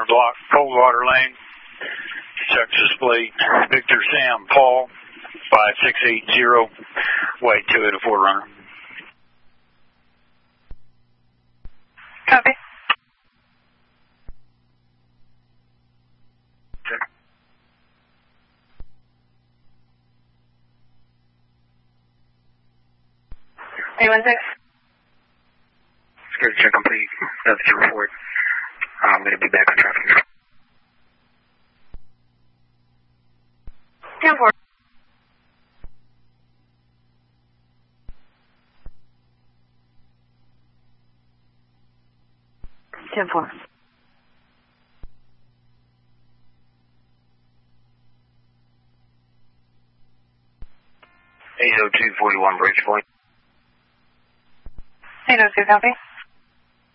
block, Coldwater Lane, Texas Plate, Victor Sam Paul, 5680, white Toyota 4Runner. Copy. Check. A16. Security check complete. That's your report. I'm going to be back on traffic control. 10-4. Ten-4. 802-41 Bridge Point. 802, copy.